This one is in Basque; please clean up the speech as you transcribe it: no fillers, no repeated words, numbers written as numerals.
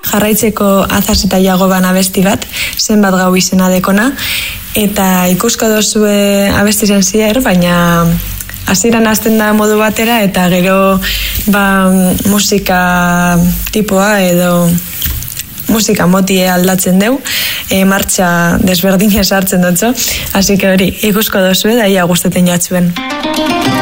jarraitzeko azaz eta jagoban abesti bat, zenbat gau izena dekona, eta ikusko dozue abestiren zier, baina hasieran hasten da modu batera, eta gero musika tipoa edo musika motie aldatzen deu, martxa desberdin esartzen dutzo, así que hori, ikusko dozue, daia guzteten jatzuen.